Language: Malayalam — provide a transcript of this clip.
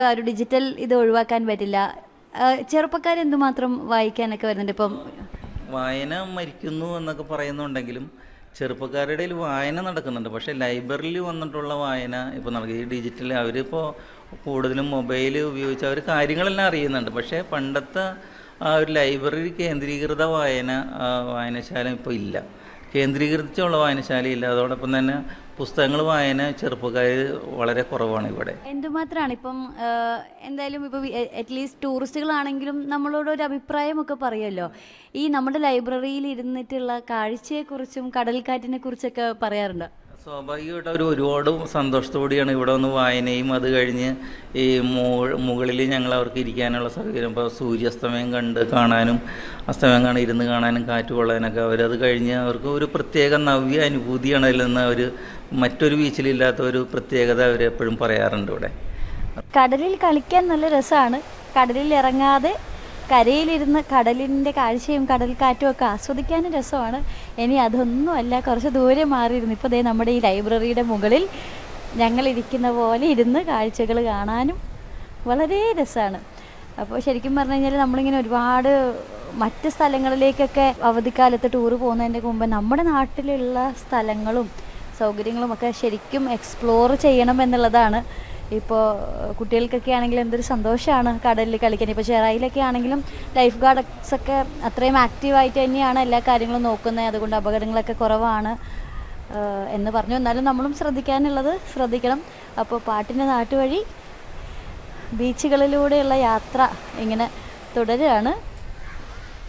ഒരു ഡിജിറ്റൽ ഇത് ഒഴിവാക്കാൻ പറ്റില്ല. ചെറുപ്പക്കാർ എന്തുമാത്രം വായിക്കാനൊക്കെ വരുന്നുണ്ട് ഇപ്പം? വായന മരിക്കുന്നു എന്നൊക്കെ പറയുന്നുണ്ടെങ്കിലും ചെറുപ്പക്കാരുടെ ഇടയിൽ വായന നടക്കുന്നുണ്ട്. പക്ഷേ ലൈബ്രറിയിൽ വന്നിട്ടുള്ള വായന ഇപ്പോൾ നടക്കുക ഈ ഡിജിറ്റൽ അവരിപ്പോൾ കൂടുതലും മൊബൈൽ ഉപയോഗിച്ച് അവർ കാര്യങ്ങളെല്ലാം അറിയുന്നുണ്ട്. പക്ഷേ പണ്ടത്തെ ആ ഒരു ലൈബ്രറി കേന്ദ്രീകൃത വായനശാല ഇപ്പോൾ ഇല്ല. കേന്ദ്രീകരിച്ചുള്ള വായനശാലയില്ല. അതോടൊപ്പം തന്നെ പുസ്തകങ്ങൾ വായന ചെറുപ്പക്കാർ വളരെ കുറവാണ് ഇവിടെ. എന്തുമാത്രമാണ് ഇപ്പം എന്തായാലും ഇപ്പോൾ അറ്റ്ലീസ്റ്റ് ടൂറിസ്റ്റുകളാണെങ്കിലും നമ്മളോട് ഒരു അഭിപ്രായമൊക്കെ പറയുമല്ലോ. ഈ നമ്മുടെ ലൈബ്രറിയിൽ ഇരുന്നിട്ടുള്ള കാഴ്ചയെക്കുറിച്ചും കടൽക്കാറ്റിനെ കുറിച്ചൊക്കെ പറയാറുണ്ട്. സ്വാഭാവികമായിട്ട് അവർ ഒരുപാട് സന്തോഷത്തോടെയാണ് ഇവിടെ വന്ന് വായനയും അത് കഴിഞ്ഞ് ഈ മുകളിൽ ഞങ്ങൾ അവർക്ക് ഇരിക്കാനുള്ള സൗകര്യം ഇപ്പോൾ സൂര്യാസ്തമയം കാണാനും അസ്തമയം ഇരുന്ന് കാണാനും കാറ്റ് കൊള്ളാനൊക്കെ അവരത് കഴിഞ്ഞ് അവർക്ക് ഒരു പ്രത്യേക നവ്യ അനുഭൂതിയാണ് അതിൽ നിന്ന് അവർ മറ്റൊരു ബീച്ചിലില്ലാത്ത ഒരു പ്രത്യേകത അവർ എപ്പോഴും പറയാറുണ്ട് ഇവിടെ. കടലിൽ കളിക്കാൻ നല്ല രസമാണ്. കടലിൽ ഇറങ്ങാതെ കരയിലിരുന്ന് കടലിൻ്റെ കാഴ്ചയും കടൽ കാറ്റും ഒക്കെ ആസ്വദിക്കാനും രസമാണ്. ഇനി അതൊന്നുമല്ല, കുറച്ച് ദൂരെ മാറിയിരുന്നു ഇപ്പോൾ ദേ നമ്മുടെ ഈ ലൈബ്രറിയുടെ മുകളിൽ ഞങ്ങളിരിക്കുന്ന പോലെ ഇരുന്ന് കാഴ്ചകൾ കാണാനും വളരെ രസമാണ്. അപ്പോൾ ശരിക്കും പറഞ്ഞു കഴിഞ്ഞാൽ നമ്മളിങ്ങനെ ഒരുപാട് മറ്റ് സ്ഥലങ്ങളിലേക്കൊക്കെ അവധിക്കാലത്ത് ടൂറ് പോകുന്നതിൻ്റെ മുമ്പ് നമ്മുടെ നാട്ടിലുള്ള സ്ഥലങ്ങളും സൗകര്യങ്ങളും ഒക്കെ ശരിക്കും എക്സ്പ്ലോർ ചെയ്യണം എന്നുള്ളതാണ്. ഇപ്പോൾ കുട്ടികൾക്കൊക്കെ ആണെങ്കിൽ എന്തൊരു സന്തോഷമാണ് കടലിൽ കളിക്കാൻ. ഇപ്പോൾ ചെറായിലൊക്കെ ആണെങ്കിലും ലൈഫ് ഗാർഡ്സൊക്കെ അത്രയും ആക്റ്റീവായിട്ട് തന്നെയാണ് എല്ലാ കാര്യങ്ങളും നോക്കുന്നത്. അതുകൊണ്ട് അപകടങ്ങളൊക്കെ കുറവാണ് എന്ന് പറഞ്ഞു. എന്നാലും നമ്മളും ശ്രദ്ധിക്കാനുള്ളത് ശ്രദ്ധിക്കണം. അപ്പോൾ പാട്ടിൻ്റെ നാട്ടുവഴി ബീച്ചുകളിലൂടെയുള്ള യാത്ര ഇങ്ങനെ തുടരുകയാണ്.